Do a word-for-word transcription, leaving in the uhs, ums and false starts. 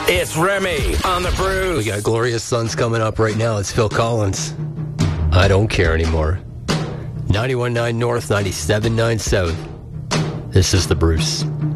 It's Remy on the Bruce. We got Glorious Sons coming up right now. It's Phil Collins. I don't care anymore. ninety-one point nine North, ninety-seven point nine South. This is the Bruce.